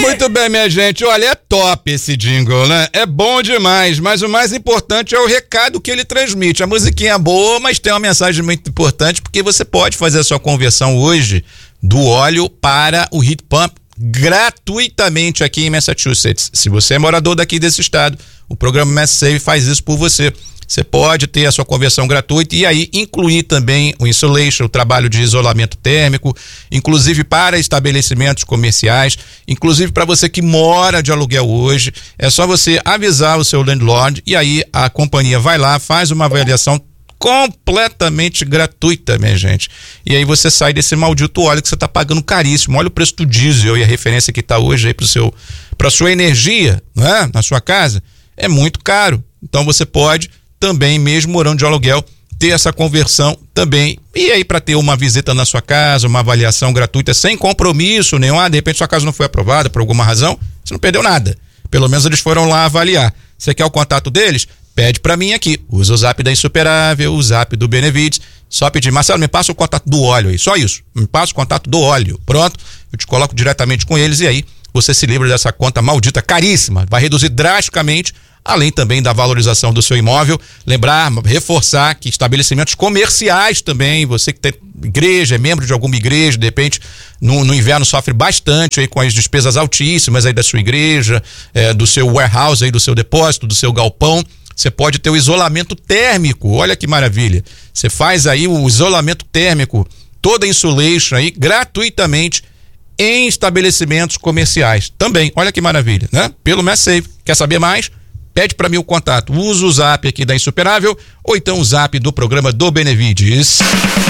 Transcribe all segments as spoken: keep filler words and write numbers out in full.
Muito bem, minha gente. Olha, é top esse jingle, né? É bom demais, mas o mais importante é o recado que ele transmite. A musiquinha é boa, mas tem uma mensagem muito importante, porque você pode fazer a sua conversão hoje do óleo para o heat pump gratuitamente aqui em Massachusetts. Se você é morador daqui desse estado, o programa MassSave faz isso por você. Você pode ter a sua conversão gratuita e aí incluir também o insulation, o trabalho de isolamento térmico, inclusive para estabelecimentos comerciais, inclusive para você que mora de aluguel hoje. É só você avisar o seu landlord e aí a companhia vai lá, faz uma avaliação completamente gratuita, minha gente. E aí você sai desse maldito óleo que você está pagando caríssimo. Olha o preço do diesel e a referência que está hoje aí para o seu, para sua energia, não é? Na sua casa. É muito caro. Então você pode também, mesmo morando de aluguel, ter essa conversão também. E aí, para ter uma visita na sua casa, uma avaliação gratuita, sem compromisso nenhum, ah, de repente sua casa não foi aprovada por alguma razão, você não perdeu nada. Pelo menos eles foram lá avaliar. Você quer o contato deles? Pede para mim aqui. Usa o zap da Insuperável, o zap do Benevides. Só pedir, Marcelo, me passa o contato do óleo aí. Só isso. Me passa o contato do óleo. Pronto. Eu te coloco diretamente com eles e aí você se livra dessa conta maldita caríssima. Vai reduzir drasticamente, além também da valorização do seu imóvel. Lembrar, reforçar que estabelecimentos comerciais também, você que tem igreja, é membro de alguma igreja, de repente no, no inverno sofre bastante aí com as despesas altíssimas aí da sua igreja, é, do seu warehouse aí, do seu depósito, do seu galpão. Você pode ter o isolamento térmico, olha que maravilha. Você faz aí o isolamento térmico, toda a insulation aí, gratuitamente em estabelecimentos comerciais. Também, olha que maravilha, né? Pelo MassSave. Quer saber mais? Pede para mim o contato. Usa o zap aqui da Insuperável ou então o zap do programa do Benevides.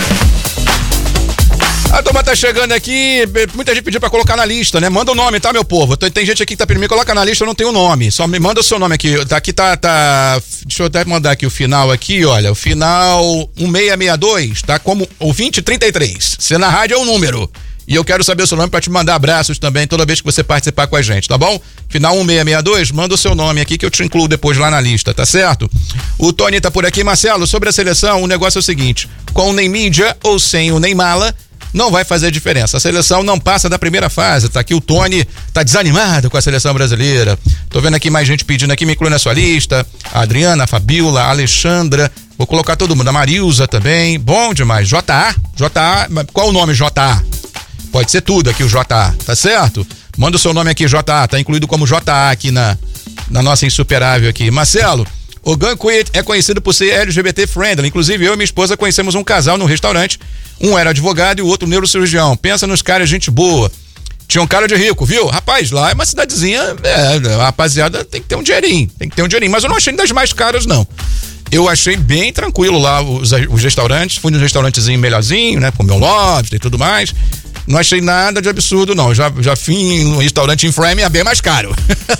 A turma tá chegando aqui, muita gente pediu pra colocar na lista, né? Manda o nome, tá, meu povo? Tem gente aqui que tá pedindo, me coloca na lista, eu não tenho o nome. Só me manda o seu nome aqui. Tá, aqui tá, tá. Deixa eu até mandar aqui o final aqui, olha. O final um seis seis dois, tá? Como o vinte trinta e três. Você na rádio é o número. E eu quero saber o seu nome pra te mandar abraços também toda vez que você participar com a gente, tá bom? Final um seis seis dois, manda o seu nome aqui que eu te incluo depois lá na lista, tá certo? O Tony tá por aqui. Marcelo, sobre a seleção, o negócio é o seguinte: com o Neymídia ou sem o Neymala, não vai fazer diferença. A seleção não passa da primeira fase. Tá aqui o Tony, tá desanimado com a seleção brasileira. Tô vendo aqui mais gente pedindo aqui, me inclui na sua lista. A Adriana, a Fabiola, a Alexandra. Vou colocar todo mundo. A Marilza também. Bom demais. J A. J A. Qual o nome J A? Pode ser tudo aqui o J A, tá certo? Manda o seu nome aqui, J A. Tá incluído como J A aqui na, na nossa Insuperável aqui. Marcelo, o Gunquit é conhecido por ser L G B T friendly. Inclusive, eu e minha esposa conhecemos um casal no restaurante. Um era advogado e o outro neurocirurgião. Pensa nos caras, gente boa. Tinha um cara de rico, viu? Rapaz, lá é uma cidadezinha, é, a rapaziada tem que ter um dinheirinho, tem que ter um dinheirinho. Mas eu não achei das mais caras, não. Eu achei bem tranquilo lá os, os restaurantes. Fui num restaurantezinho melhorzinho, né? Com meu lobster e tudo mais. Não achei nada de absurdo, não. Já, já fui em um restaurante em Frame, é bem mais caro.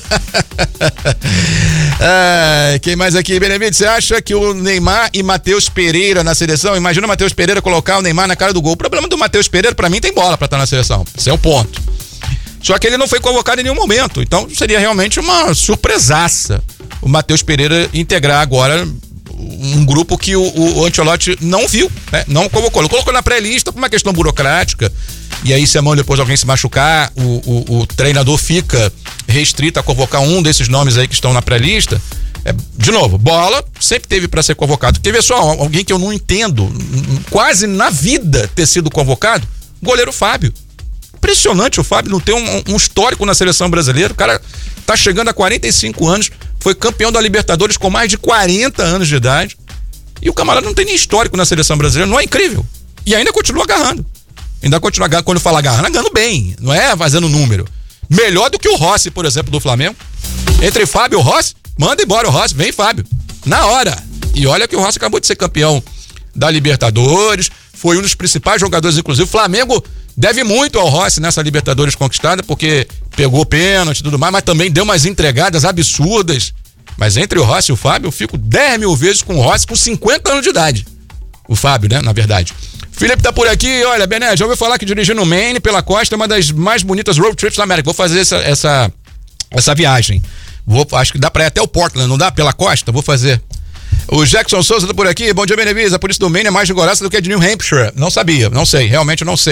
É, quem mais aqui, Benevides? Você acha que o Neymar e Matheus Pereira na seleção? Imagina o Matheus Pereira colocar o Neymar na cara do gol. O problema do Matheus Pereira, pra mim, tem bola pra estar na seleção. Esse é o ponto. Só que ele não foi convocado em nenhum momento. Então seria realmente uma surpresaça o Matheus Pereira integrar agora um grupo que o, o Ancelotti não viu, né? Não convocou. Ele colocou na pré-lista por uma questão burocrática. E aí, se amanhã depois alguém se machucar, o, o, o treinador fica restrito a convocar um desses nomes aí que estão na pré-lista. É, de novo, bola sempre teve para ser convocado. Quer ver só, alguém que eu não entendo, quase na vida ter sido convocado, goleiro Fábio. Impressionante o Fábio não ter um, um histórico na seleção brasileira. O cara tá chegando a quarenta e cinco anos, foi campeão da Libertadores com mais de quarenta anos de idade. E o camarada não tem nem histórico na seleção brasileira, não é incrível? E ainda continua agarrando. Ainda continua agarrando, quando fala agarrando, agarrando bem, não é fazendo número. Melhor do que o Rossi, por exemplo, do Flamengo. Entre Fábio e o Rossi, manda embora o Rossi, vem Fábio. Na hora. E olha que o Rossi acabou de ser campeão da Libertadores, foi um dos principais jogadores, inclusive. O Flamengo deve muito ao Rossi nessa Libertadores conquistada, porque pegou pênalti e tudo mais, mas também deu umas entregadas absurdas. Mas entre o Rossi e o Fábio, eu fico dez mil vezes com o Rossi com cinquenta anos de idade. O Fábio, né, na verdade. Felipe tá por aqui, olha, Bené, já ouviu falar que dirigir no Maine pela costa é uma das mais bonitas road trips da América. Vou fazer essa, essa, essa viagem. Vou, acho que dá pra ir até o Portland, não dá? Pela costa? Vou fazer. O Jackson Souza tá por aqui, bom dia, Benevides. A polícia do Maine é mais rigorosa do que a de New Hampshire. Não sabia, não sei, realmente não sei.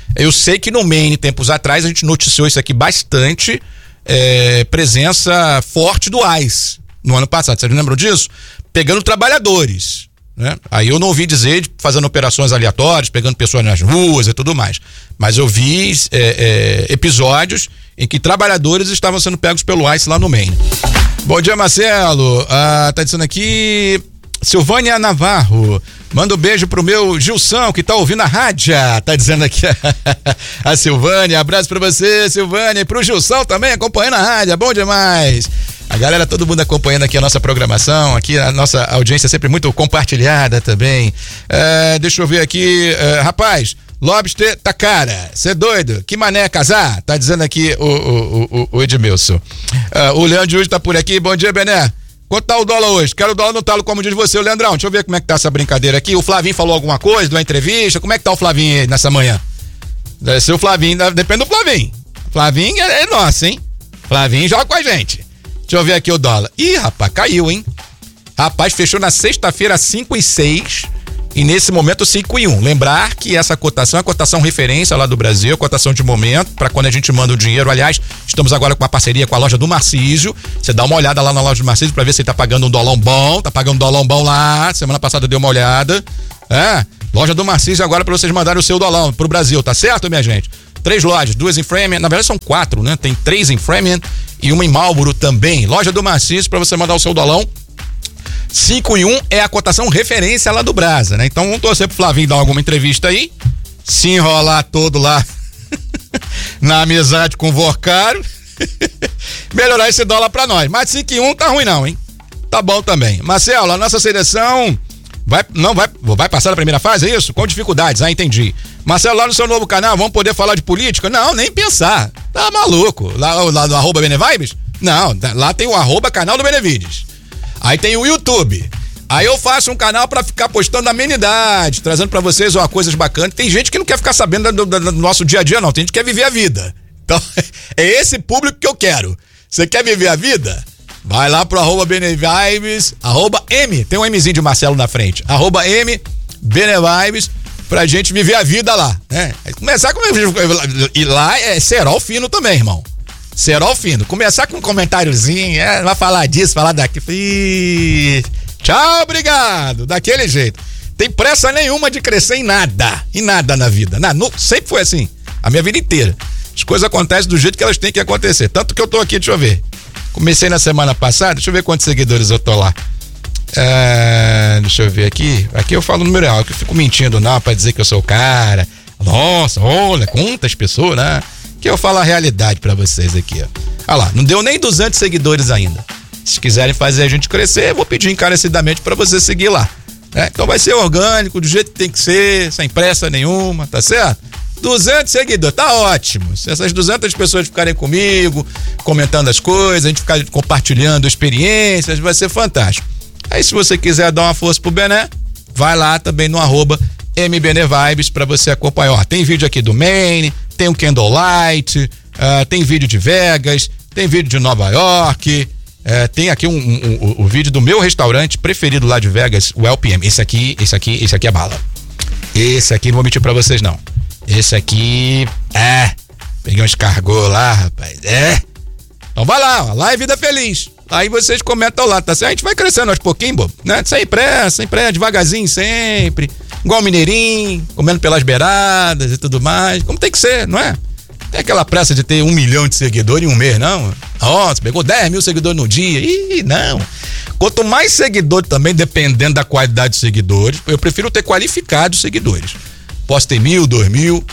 Eu sei que no Maine, tempos atrás, a gente noticiou isso aqui bastante, é, presença forte do ICE no ano passado. Vocês lembram disso? Pegando trabalhadores, né? Aí eu não ouvi dizer de fazendo operações aleatórias, pegando pessoas nas ruas e tudo mais. Mas eu vi é, é, episódios em que trabalhadores estavam sendo pegos pelo ICE lá no Maine. Bom dia, Marcelo. Ah, tá dizendo aqui, Silvânia Navarro. Manda um beijo pro meu Gilson, que tá ouvindo a rádio. Tá dizendo aqui a Silvânia. Abraço pra você, Silvânia. E pro Gilson também, acompanhando a rádio. Bom demais. A galera, todo mundo acompanhando aqui a nossa programação. Aqui a nossa audiência sempre muito compartilhada também. É, deixa eu ver aqui. É, rapaz, lobster tá cara. Cê é doido? Que mané casar? Tá dizendo aqui o, o, o, o Edmilson. É, o Leandro de hoje tá por aqui. Bom dia, Bené. Quanto tá o dólar hoje? Quero o dólar no talo, como diz você, o Leandrão. Deixa eu ver como é que tá essa brincadeira aqui. O Flavinho falou alguma coisa, deu uma entrevista. Como é que tá o Flavinho aí nessa manhã? Deve ser o Flavinho, depende do Flavinho. Flavinho é, é nosso, hein? Flavinho joga com a gente. Deixa eu ver aqui o dólar. Ih, rapaz, caiu, hein? Rapaz, fechou na sexta-feira cinco e seis e nesse momento cinco e um. Lembrar que essa cotação é a cotação referência lá do Brasil, cotação de momento, para quando a gente manda o dinheiro. Aliás, estamos agora com uma parceria com a loja do Marcísio. Você dá uma olhada lá na loja do Marcísio para ver se ele tá pagando um dólar bom. Tá pagando um dólar bom lá. Semana passada deu uma olhada. É, loja do Marcísio agora para vocês mandarem o seu dólar pro Brasil, tá certo, minha gente? Três lojas, duas em Framingham, na verdade são quatro, né? Tem três em Framingham e uma em Marlboro também. Loja do Marcísio para você mandar o seu dolão. cinco e um é a cotação referência lá do Brasa, né? Então vamos torcer pro Flavinho dar alguma entrevista aí, se enrolar todo lá na amizade com o Vorcaro, melhorar esse dólar pra nós. Mas cinco e um tá ruim não, hein? Tá bom também. Marcelo, a nossa seleção vai, não vai, vai passar na primeira fase, é isso? Com dificuldades, ah, entendi. Marcelo, lá no seu novo canal, vamos poder falar de política? Não, nem pensar. Tá maluco? Lá, lá no arroba Benevibes? Não, lá tem o arroba canal do Benevides. Aí tem o YouTube. Aí eu faço um canal pra ficar postando amenidades, trazendo pra vocês ó, coisas bacanas. Tem gente que não quer ficar sabendo do, do, do nosso dia a dia, não. Tem gente que quer viver a vida. Então, é esse público que eu quero. Você quer viver a vida? Vai lá pro arroba Benevibes, arroba M, tem um Mzinho de Marcelo na frente. Arroba M, Benevibes, pra gente viver a vida lá, né? Começar com... E lá é cerol fino também, irmão. Cerol fino. Começar com um comentáriozinho, é, vai falar disso, falar daquilo. Ih, tchau, obrigado. Daquele jeito. Tem pressa nenhuma de crescer em nada. Em nada na vida. Na, no, sempre foi assim. A minha vida inteira. As coisas acontecem do jeito que elas têm que acontecer. Tanto que eu tô aqui, deixa eu ver. Comecei na semana passada, deixa eu ver quantos seguidores eu tô lá. É, deixa eu ver aqui. Aqui eu falo o número real, que eu fico mentindo não pra dizer que eu sou o cara. Nossa, olha, quantas pessoas, né? Que eu falo a realidade pra vocês aqui, ó. Olha lá, não deu nem duzentos seguidores ainda. Se quiserem fazer a gente crescer, eu vou pedir encarecidamente pra você seguir lá. Né? Então vai ser orgânico, do jeito que tem que ser, sem pressa nenhuma, tá certo? duzentos seguidores, tá ótimo. Se essas duzentas pessoas ficarem comigo, comentando as coisas, a gente ficar compartilhando experiências, vai ser fantástico. Aí se você quiser dar uma força pro Bené, vai lá também no arroba MBeneVibes pra você acompanhar. Ó, tem vídeo aqui do Maine, tem um Candlelight, uh, tem vídeo de Vegas, tem vídeo de Nova York, uh, tem aqui um, um, um, um vídeo do meu restaurante preferido lá de Vegas, o L P M. Esse aqui, esse aqui, esse aqui é bala. Esse aqui não vou mentir pra vocês não. Esse aqui, é, peguei um escargot lá, rapaz, é. Então vai lá, ó, lá é vida feliz. Aí vocês comentam lá, tá certo? A gente vai crescendo aos pouquinhos, bobo, né? Sem pressa, sem pressa, devagarzinho sempre. Igual mineirinho, comendo pelas beiradas e tudo mais. Como tem que ser, não é? Tem aquela pressa de ter um milhão de seguidores em um mês, não? Nossa, pegou dez mil seguidores no dia. Ih, não. Quanto mais seguidor também, dependendo da qualidade de seguidores, eu prefiro ter qualificados seguidores. Posso ter mil, dois mil,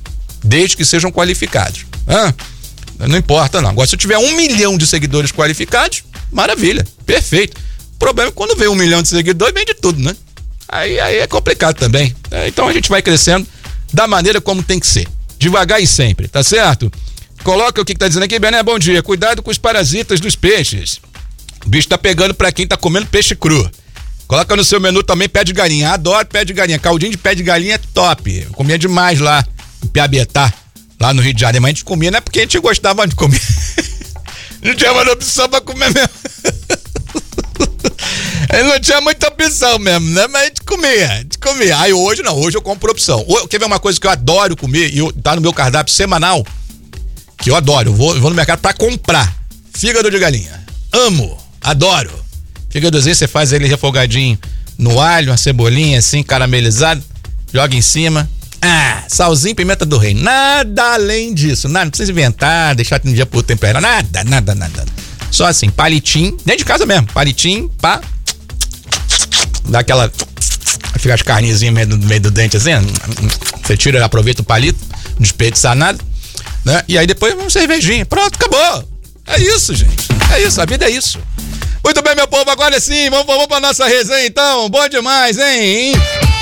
desde que sejam qualificados. Ah, não importa, não. Agora, se eu tiver um milhão de seguidores qualificados, maravilha, perfeito. O problema é que quando vem um milhão de seguidores, vem de tudo, né? Aí, aí é complicado também. É, então a gente vai crescendo da maneira como tem que ser. Devagar e sempre, tá certo? Coloca o que, que tá dizendo aqui, Bené, bom dia. Cuidado com os parasitas dos peixes. O bicho tá pegando pra quem tá comendo peixe cru. Coloca no seu menu também pé de galinha. Adoro pé de galinha. Caldinho de pé de galinha é top. Eu comia demais lá em Piabetá, lá no Rio de Janeiro. Mas a gente comia, não é porque a gente gostava de comer. Não tinha mais opção pra comer mesmo. Ele não tinha muita opção mesmo, né? Mas a gente comia, a gente comia. Aí hoje não, hoje eu compro opção. Quer ver uma coisa que eu adoro comer, e eu, tá no meu cardápio semanal, que eu adoro, eu vou, eu vou no mercado pra comprar. Fígado de galinha. Amo, adoro. Fígadozinho, você faz ele refogadinho no alho, uma cebolinha assim, caramelizado, joga em cima. Ah, salzinho, pimenta do reino. Nada além disso, nada, não precisa inventar, deixar um dia pro temperar, nada, nada, nada. Só assim, palitinho, dentro de casa mesmo, palitinho, pá, dá aquela, fica as carninhas meio do, meio do dente assim, você tira, aproveita o palito, não desperdiçar nada, né? E aí depois uma cervejinha, pronto, acabou. É isso, gente, é isso, a vida é isso. Muito bem, meu povo, agora sim, vamos, vamos pra nossa resenha então, bom demais, hein?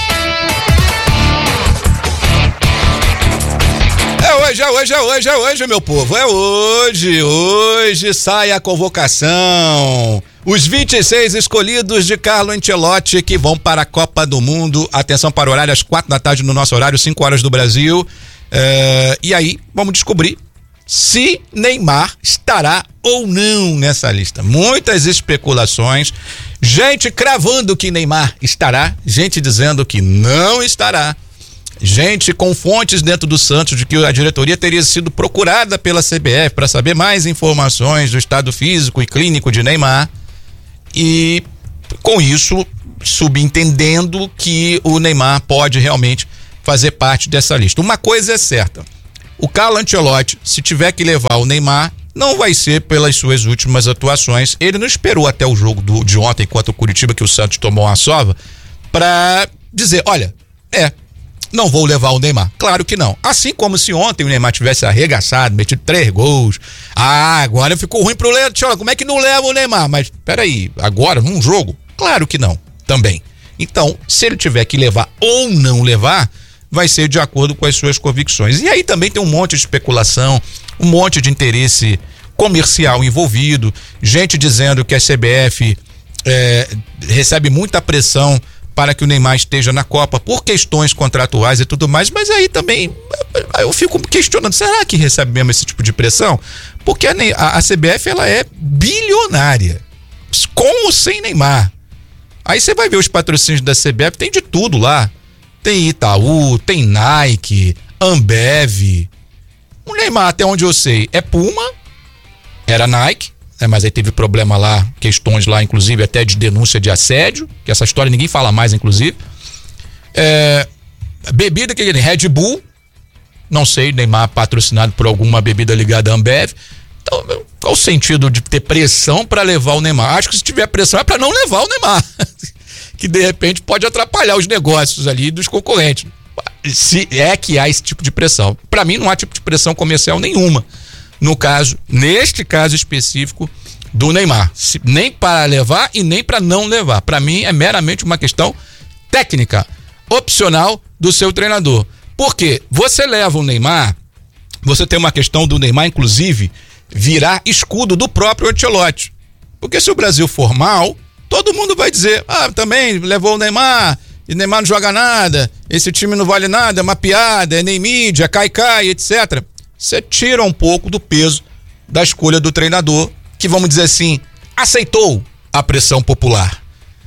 É hoje, é hoje, é hoje, é hoje, meu povo, é hoje, hoje sai a convocação. Os vinte e seis escolhidos de Carlo Ancelotti que vão para a Copa do Mundo. Atenção para o horário, às quatro da tarde no nosso horário, cinco horas do Brasil. É, e aí, vamos descobrir se Neymar estará ou não nessa lista. Muitas especulações, gente cravando que Neymar estará, gente dizendo que não estará. Gente com fontes dentro do Santos de que a diretoria teria sido procurada pela C B F para saber mais informações do estado físico e clínico de Neymar e com isso subentendendo que o Neymar pode realmente fazer parte dessa lista. Uma coisa é certa, o Carlo Ancelotti, se tiver que levar o Neymar, não vai ser pelas suas últimas atuações. Ele não esperou até o jogo do, de ontem contra o Curitiba, que o Santos tomou uma sova, para dizer, olha, é não vou levar o Neymar. Claro que não. Assim como se ontem o Neymar tivesse arregaçado, metido três gols. Ah, agora ficou ruim pro Leandro. Como é que não leva o Neymar? Mas peraí, agora num jogo? Claro que não, também. Então, se ele tiver que levar ou não levar, vai ser de acordo com as suas convicções. E aí também tem um monte de especulação, um monte de interesse comercial envolvido, gente dizendo que a C B F é, recebe muita pressão para que o Neymar esteja na Copa por questões contratuais e tudo mais, mas aí também eu fico questionando, será que recebe mesmo esse tipo de pressão? Porque a, a, a C B F ela é bilionária, com ou sem Neymar. Aí você vai ver os patrocínios da C B F, tem de tudo lá, tem Itaú, tem Nike, Ambev. O Neymar, até onde eu sei, é Puma, era Nike, É, mas aí teve problema lá, questões lá, inclusive até de denúncia de assédio, que essa história ninguém fala mais, inclusive. É, bebida que ele Red Bull, não sei, Neymar patrocinado por alguma bebida ligada à Ambev. Então, qual o sentido de ter pressão para levar o Neymar? Acho que se tiver pressão é para não levar o Neymar, que de repente pode atrapalhar os negócios ali dos concorrentes. Se é que há esse tipo de pressão. Para mim não há tipo de pressão comercial nenhuma. No caso, neste caso específico do Neymar, se, nem para levar e nem para não levar. Para mim é meramente uma questão técnica, opcional do seu treinador. Porque você leva o Neymar, você tem uma questão do Neymar, inclusive, virar escudo do próprio Ancelotti. Porque se o Brasil for mal, todo mundo vai dizer, ah, também levou o Neymar, e Neymar não joga nada, esse time não vale nada, é uma piada, é nem mídia, cai, cai, etcétera. Você tira um pouco do peso da escolha do treinador, que, vamos dizer assim, aceitou a pressão popular.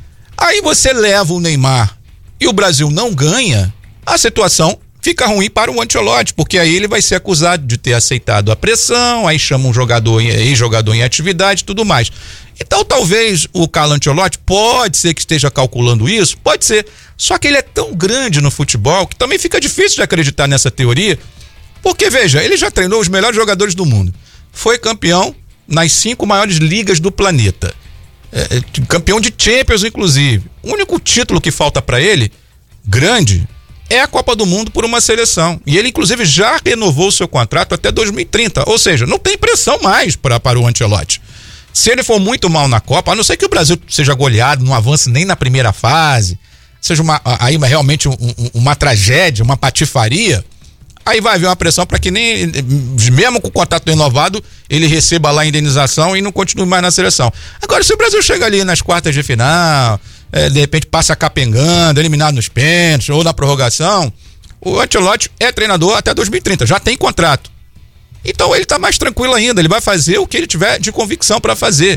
Aí você leva o Neymar e o Brasil não ganha, a situação fica ruim para o Ancelotti, porque aí ele vai ser acusado de ter aceitado a pressão, aí chama um jogador, ex-jogador em atividade e tudo mais. Então talvez o Carlo Ancelotti pode ser que esteja calculando isso, pode ser, só que ele é tão grande no futebol que também fica difícil de acreditar nessa teoria. Porque, veja, ele já treinou os melhores jogadores do mundo. Foi campeão nas cinco maiores ligas do planeta. É, campeão de Champions, inclusive. O único título que falta para ele, grande, é a Copa do Mundo por uma seleção. E ele, inclusive, já renovou o seu contrato até dois mil e trinta. Ou seja, não tem pressão mais pra, para o Ancelotti. Se ele for muito mal na Copa, a não ser que o Brasil seja goleado, não avance nem na primeira fase, seja uma, aí realmente um, um, uma tragédia, uma patifaria, aí vai haver uma pressão para que nem, mesmo com o contrato renovado, ele receba lá a indenização e não continue mais na seleção. Agora, se o Brasil chega ali nas quartas de final, é, de repente passa capengando, eliminado nos pênaltis ou na prorrogação, o Ancelotti é treinador até dois mil e trinta, já tem contrato. Então ele tá mais tranquilo ainda, ele vai fazer o que ele tiver de convicção para fazer.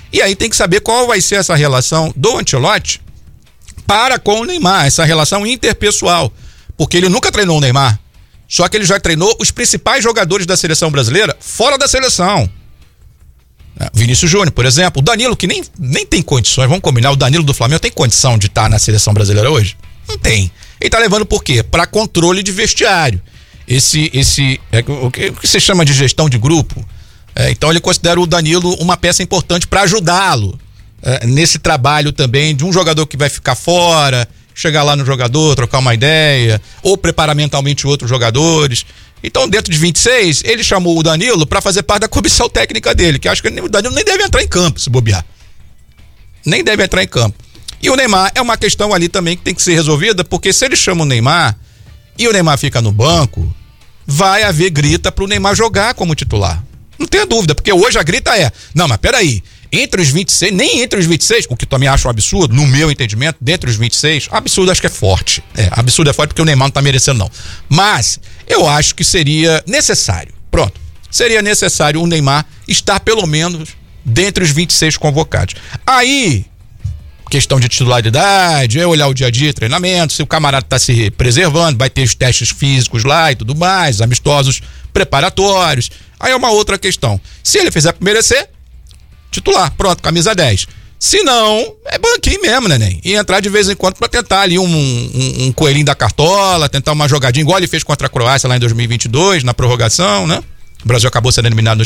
E aí tem que saber qual vai ser essa relação do Ancelotti para com o Neymar, essa relação interpessoal, porque ele nunca treinou o Neymar, só que ele já treinou os principais jogadores da seleção brasileira fora da seleção. Vinícius Júnior, por exemplo, o Danilo, que nem, nem tem condições, vamos combinar, o Danilo do Flamengo tem condição de estar na seleção brasileira hoje? Não tem. Ele tá levando por quê? Para controle de vestiário. Esse, esse é, o, que, o que se chama de gestão de grupo. É, então ele considera o Danilo uma peça importante para ajudá-lo é, nesse trabalho também de um jogador que vai ficar fora, chegar lá no jogador, trocar uma ideia, ou preparar mentalmente outros jogadores. Então, dentro de vinte e seis, ele chamou o Danilo para fazer parte da comissão técnica dele, que acho que o Danilo nem deve entrar em campo, se bobear. Nem deve entrar em campo. E o Neymar é uma questão ali também que tem que ser resolvida, porque se ele chama o Neymar e o Neymar fica no banco, vai haver grita pro Neymar jogar como titular. Não tenha dúvida, porque hoje a grita é, não, mas peraí, entre os vinte e seis, nem entre os vinte e seis, o que também acho um absurdo, no meu entendimento, dentre os vinte e seis, absurdo acho que é forte. É, absurdo é forte porque o Neymar não tá merecendo não. Mas eu acho que seria necessário, pronto, seria necessário o Neymar estar pelo menos dentre os vinte e seis convocados. Aí, questão de titularidade, é olhar o dia a dia, treinamento, se o camarada tá se preservando, vai ter os testes físicos lá e tudo mais, amistosos preparatórios. Aí é uma outra questão. Se ele fizer por merecer, titular, pronto, camisa dez. Se não, é banquinho mesmo, neném. E entrar de vez em quando pra tentar ali um, um, um coelhinho da cartola, tentar uma jogadinha, igual ele fez contra a Croácia lá em dois mil e vinte e dois, na prorrogação, né? O Brasil acabou sendo eliminado nos